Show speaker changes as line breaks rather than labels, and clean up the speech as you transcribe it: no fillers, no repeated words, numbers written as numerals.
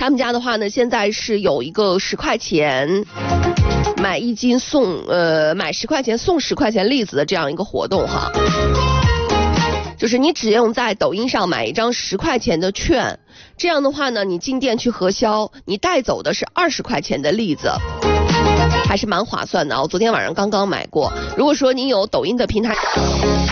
他们家的话呢，现在是有一个10块钱买1斤送买10块钱送10块钱栗子的这样一个活动哈。就是你只用在抖音上买一张10块钱的券，这样的话呢，你进店去核销，你带走的是20块钱的栗子，还是蛮划算的啊。我昨天晚上刚刚买过。如果说你有抖音的平台。